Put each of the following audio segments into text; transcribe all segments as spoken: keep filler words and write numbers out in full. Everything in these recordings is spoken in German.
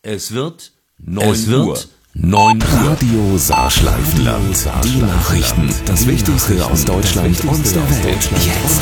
Es wird neun Uhr. neun Uhr. Radio Saarschleifenland. Die Nachrichten. Das Wichtigste aus Deutschland und der Welt. Jetzt.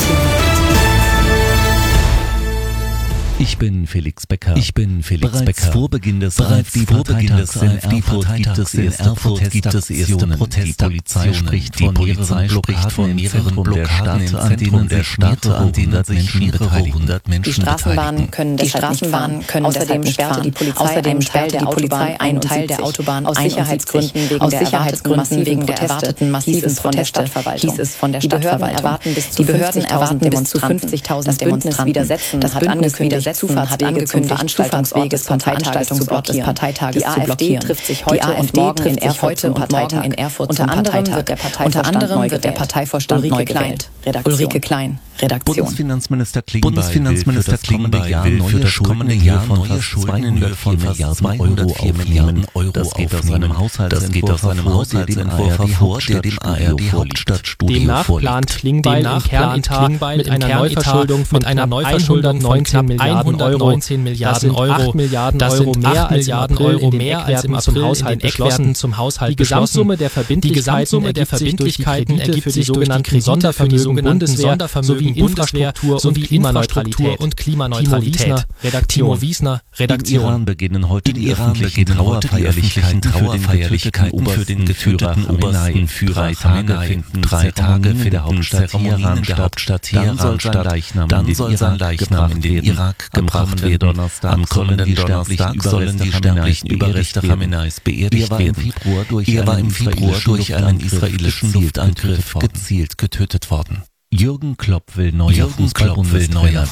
Ich bin Felix Becker. Ich bin Felix Bereits Becker. vor Beginn des Bereits vor Beginn des N F D-Parteitags gibt es in Erfurt gibt es erste Die Polizei spricht von Polizei spricht von mehreren Blockaden im Zentrum der Stadt, an denen sich mehrere hundert Menschen Die Straßenbahnen können Die deshalb nicht fahren. Straßenbahnen können Außerdem deshalb nicht sperrte fahren. die Polizei Außerdem einen sperrte Teil die der Polizei Autobahn einen Teil der Autobahn aus Sicherheitsgründen wegen aus der erwarteten Sicherheitsgründen massiven wegen der Proteste. erwarteten massiven Hieß es von der Proteste. Stadtverwaltung. Hieß es von der Die Behörden Stadtverwaltung. erwarten bis zu Die Behörden erwarten bis zu fünfzigtausend fünfzigtausend Das Bündnis Demonstranten. Widersetzen Das hat Bündnis angekündigt, Widersetzen hat Zufahrtswege zum angekündigt, Veranstaltungsweg des Parteitages zu blockieren. Parteitages Die zu AfD blockieren. trifft sich Die heute und AfD morgen in trifft sich Erfurt heute zum und morgen Parteitag. in Erfurt Unter zum anderem Parteitag. wird der Parteivorstand Unter anderem neu wird der gewählt. Parteivorstand Ulrike neu Klein, gewählt. Redaktion. Ulrike Klein, Redaktion. Bundesfinanzminister Klingbeil Bundesfinanzminister will für das kommende Klingbeil Jahr will neue für das Schulden kommende in Höhe Jahr von neue fast Schulden in Höhe von fast zweihundertvier Milliarden Euro Das geht aus aufnehmen. einem Das geht aus einem Haushaltsentwurf hervor, der dem A R D Hauptstadtstudio Demnach vorliegt. plant Klingbeil Demnach im Kernetat Klingbeil mit im einer Kernetat Neuverschuldung von mit einer knapp Neuverschuldung von hundertneunzehn knapp Milliarden Euro. hundertneunzehn Milliarden Das sind Euro. acht Milliarden Das Euro sind mehr acht als im Milliarden April Euro in den mehr als im Eckwerte zum April in Haushalt den Eckwärten beschlossen. zum Haushalt Die Gesamtsumme der beschlossen. Die Verbindlichkeiten Gesamtsumme der ergibt sich durch die Verbindlichkeiten Kredite ergibt für die sich durch die sogenannten Kredite für die Sondervermögen sogenannten Bundeswehr Sondervermögen sowie Bundeswehr Infrastruktur sowie und Klimaneutralität. Infrastruktur und Klimaneutralität. Redaktion. Timo Wiesner, Im Redaktion. Iran beginnen heute Im die Iran öffentlichen beginnen heute die öffentlichen Trauerfeierlichkeiten für den getöteten obersten Führer Khamenei finden drei Tage in der Hauptstadt Teheran statt. Dann soll sein Leichnam Dann soll sein Leichnam in den Irak gebracht werden. Am kommenden Donnerstag sollen die sterblichen Überreste Khameneis beerdigt werden. Er war im Februar durch einen israelischen Luftangriff gezielt getötet worden. Jürgen Klopp will neuer Fußball-Bundestrainer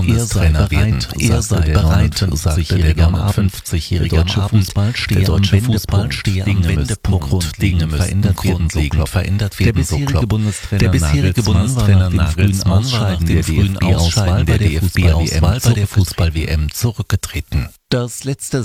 werden. Er sei bereit, sagte der neunundfünfzigjährige Fußballsteher. Der deutsche Fußball stehe am Wendepunkt. Dinge müssen grundlegend verändert werden, so Klopp. Der bisherige Bundestrainer Nagelsmann war nach dem frühen Ausscheiden der D F B-Auswahl bei der Fußball-W M zurückgetreten. Das letzte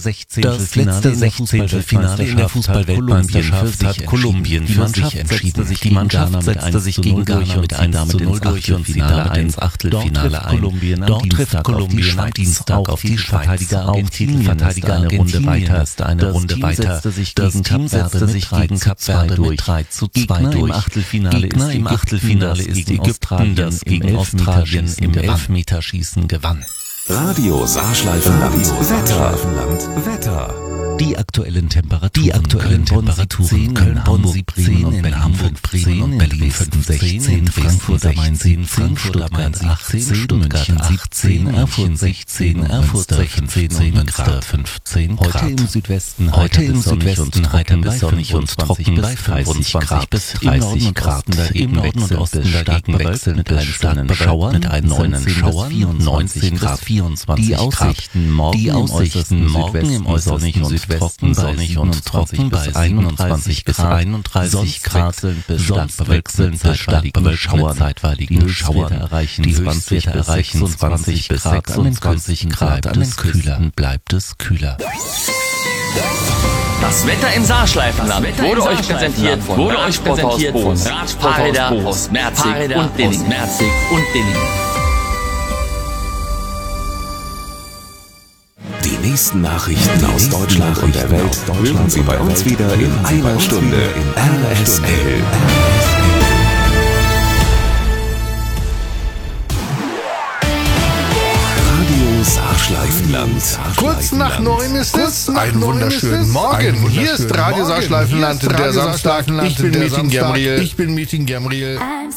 Sechzehntelfinale in der Fußball-Weltmeisterschaft hat Kolumbien für sich entschieden. Die Mannschaft setzte sich gegen Ghana mit eins zu null durch und Finale ins Achtelfinale ein. Dort trifft Kolumbien am Dienstag auf die Schweiz. Auch Titelverteidiger eine Runde weiter ist eine Runde weiter. Das Team setzte sich gegen Kap Verde mit drei zu zwei durch. Gegner im Achtelfinale ist Ägypten, das gegen Australien im Elfmeterschießen gewann. Radio Saarschleifenland. Wetter. Wetter. Die aktuellen Temperaturen. Die aktuellen Temperaturen. Köln, Hamburg zehn, in Hamburg zehn, Berlin fünfzehn, Frankfurt am Main siebzehn, Stuttgart achtzehn, München siebzehn, Erfurt sechzehn, Erfurt sechzehn, Münster fünfzehn Grad. Heute im Südwesten, heute im Südwesten heiter bis sonnig und trocken bei fünfundzwanzig bis dreißig Grad. Im Norden und Osten stark bewölkt mit einzelnen Schauern, mit einzelnen Schauern, neunzehn bis vierundzwanzig Grad. Die Aussichten morgen im äußersten und Südwesten sonnig und trocken bei einundzwanzig bis einunddreißig Grad, bis stark bewölkt bis stark bewölkt Schauern, zeitweiligen Schauern erreichen die Höchstwerte erreichen zwanzig bis sechsundzwanzig Grad, an den Kühlern bleibt es kühler. Das Wetter im Saarschleifenland wurde euch präsentiert von wurde euch präsentiert von Fahrräder aus Merzig und Dilling. Merzig und Dilling. Die nächsten Nachrichten aus Deutschland und der Welt hören Sie bei uns wieder in einer Stunde. R S L. Radio Saarschleifenland. Kurz nach neun ist es. Einen wunderschönen Morgen. Hier ist Radio Saarschleifenland, der Samstag. Ich bin Meeting Gabriel. Ich bin Meeting Gabriel.